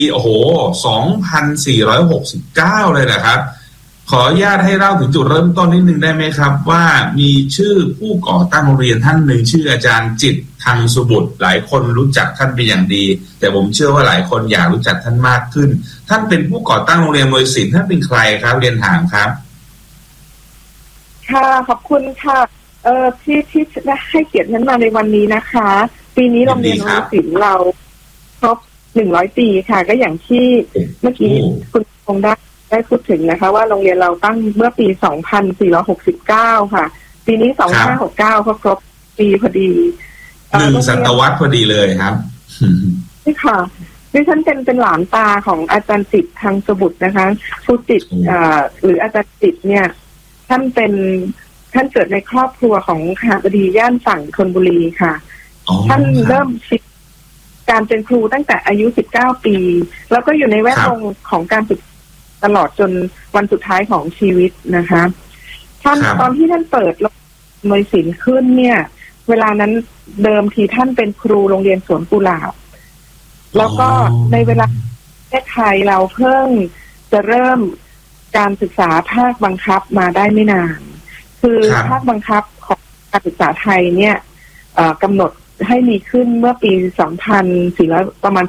โอ้โห2469เลยนะครับขออนุญาตให้เล่าถึงจุดเริ่มต้นนิดนึงได้ไหมครับว่ามีชื่อผู้ก่อตั้งโรงเรียนท่านหนึ่งชื่ออาจารย์จิตรทังสุบุตรหลายคนรู้จักท่านเป็นอย่างดีแต่ผมเชื่อว่าหลายคนอยากรู้จักท่านมากขึ้นท่านเป็นผู้ก่อตั้งโรงเรียนมวยศิลป์ท่านเป็นใครครับเรียนถามครับค่ะขอบคุณค่ะที่ให้เกียรติฉันมาในวันนี้นะคะปีนี้โรงเรียนมวยศิลป์เราครบ100 ปีค่ะก็อย่างที่เมื่อกี้คุณคงได้พูดถึงนะคะว่าโรงเรียนเราตั้งเมื่อปี2469ค่ะปีนี้2569ก็ครบปีพอดี 1 ศตวรรษพอดีเลยครับนี่ค่ะดิฉันเป็นหลานตาของอาจารย์จิตรทังสุบุตรนะคะครูจิตรหรืออาจารย์จิตรเนี่ยท่านเกิดในครอบครัวของขหบดีย่านฝั่งธนบุรีค่ะท่านเริ่มการเป็นครูตั้งแต่อายุ19 ปีแล้วก็อยู่ในแวดวงของการฝึกตลอดจนวันสุดท้ายของชีวิตนะคะท่านตอนที่ท่านเปิดโรงเรียนมวยศิลป์ขึ้นเนี่ยเวลานั้นเดิมทีท่านเป็นครูโรงเรียนสวนกุหลาบแล้วก็ในเวลาประเทศไทยเราเพิ่งจะเริ่มการศึกษาภาคบังคับมาได้ไม่นานคือภาคบังคับของการศึกษาไทยเนี่ยกำหนดให้มีขึ้นเมื่อปี2400ประมาณ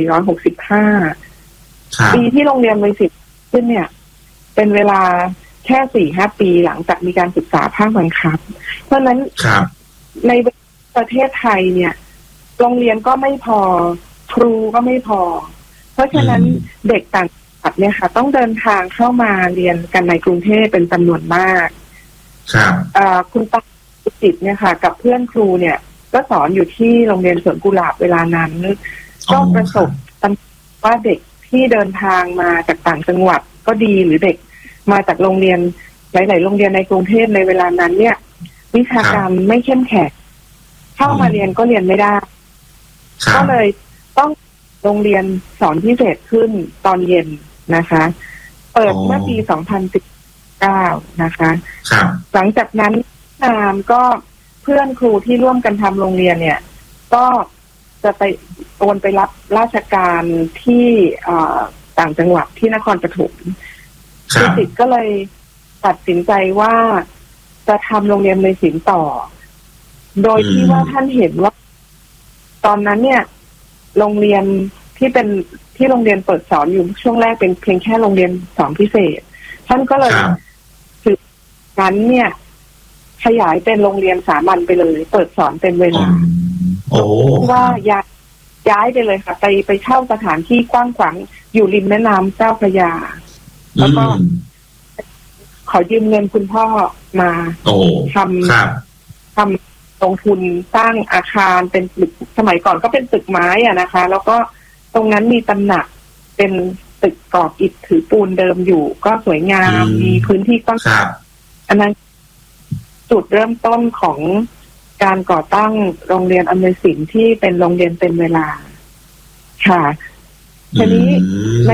2465ปีที่โรงเรียนมวยศิลป์ขึ้นเนี่ยเป็นเวลาแค่ 4-5 ปีหลังจากมีการศึกษาภาคบังคับเพราะฉะนั้นในประเทศไทยเนี่ยโรงเรียนก็ไม่พอครูก็ไม่พอเพราะฉะนั้นเด็กต่างจังหวัดเนี่ยค่ะต้องเดินทางเข้ามาเรียนกันในกรุงเทพเป็นจำนวนมากคุณตาจิตเนี่ยค่ะกับเพื่อนครูเนี่ยก็สอนอยู่ที่โรงเรียนสวนกุหลาบเวลานั้นก็ประสบว่าเด็กที่เดินทางมาจากต่างจังหวัดก็ดีหรือเด็กมาจากโรงเรียนหลายๆโรงเรียนในกรุงเทพในเวลานั้นเนี่ยวิชาการไม่เข้มแข็งเข้ามาเรียนก็เรียนไม่ได้ก็เลยต้องโรงเรียนสอนพิเศษขึ้นตอนเย็นนะคะเปิดเมื่อปี2019นะคะหลังจากนั้นก็เพื่อนครูที่ร่วมกันทำโรงเรียนเนี่ยก็จะไปโอนไปรับราชการที่ต่างจังหวัดที่นครปฐมครูจิตรก็เลยตัดสินใจว่าจะทำโรงเรียนมวยศิลป์ต่อโดยที่ว่าท่านเห็นว่าตอนนั้นเนี่ยโรงเรียนที่โรงเรียนเปิดสอนอยู่ช่วงแรกเป็นเพียงแค่โรงเรียนสอนพิเศษท่านก็เลยคือนั้นเนี่ยขยายเป็นโรงเรียนสามัญไปเลยเปิดสอนเป็นเวลาว่าย้ายไปเลยค่ะไปเช่าสถานที่กว้างขวางอยู่ริมแม่น้ำเจ้าพระยาแล้วก็ขอยืมเงินคุณพ่อมาทำลงทุนสร้างอาคารเป็นตึกสมัยก่อนก็เป็นตึกไม้อะนะคะแล้วก็ตรงนั้นมีตำหนักเป็นตึกกรอบอิฐถือปูนเดิมอยู่ก็สวยงามมีพื้นที่กว้างอันนั้นจุดเริ่มต้นของการก่อตั้งโรงเรียนอำนวยศิลป์ที่เป็นโรงเรียนเต็มเวลาค่ะทีนี้ใน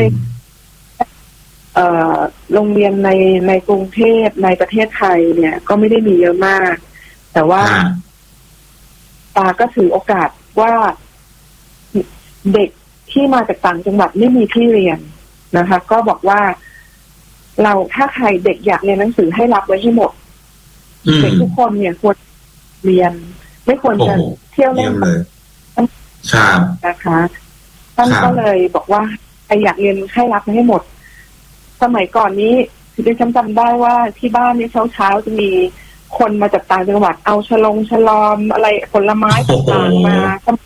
โรงเรียนในกรุงเทพในประเทศไทยเนี่ยก็ไม่ได้มีเยอะมากแต่ว่าตาก็ถือโอกาสว่าเด็กที่มาจากต่างจังหวัดไม่มีที่เรียนนะคะก็บอกว่าเราถ้าใครเด็กอยากเรียนหนังสือให้รับไว้ให้หมดเด็กทุกคนเนี่ยควรเรียนไม่ควรจะเที่ยวเล่นนะคะท่านก็เลยบอกว่าใครอยากเรียนให้รับให้หมดสมัยก่อนนี้ดิฉันจำได้ว่าที่บ้านเนี่ยเช้าจะมีคนมาจากต่างจังหวัดเอาฉลอมอะไรผลไม้ต่างๆมา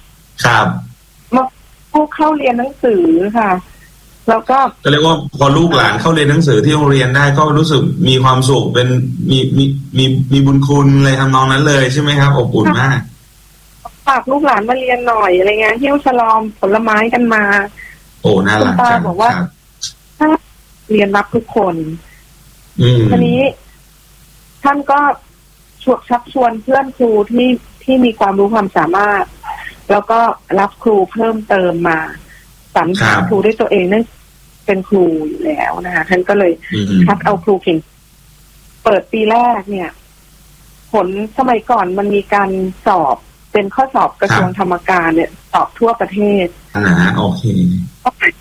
ผู้เข้าเรียนหนังสือค่ะแล้วก็เรียกว่าพอลูกหลานเข้าเรียนหนังสือที่โรงเรียนได้ก็รู้สึกมีความสุขเป็นมีบุญคุณอะไรทำนองนั้นเลยใช่ไหมครับอบอุ่นมากฝากลูกหลานมาเรียนหน่อยอะไรเงี้ยเที่ยวฉลอมผลไม้กันมาโอ้น่ารักจังบอกว่าถ้าเรียนรับทุกคนทีนี้ท่านก็ชักชวนเพื่อนครูที่มีความรู้ความสามารถแล้วก็รับครูเพิ่มเติมมาสรรหาครูด้วยตัวเองนั่นเป็นครูอยู่แล้วนะคะท่านก็เลยคัดเอาครูเก่งเปิดปีแรกเนี่ยผลสมัยก่อนมันมีการสอบเป็นข้อสอบกระทรวงธรรมการเนี่ยสอบทั่วประเทศโอเค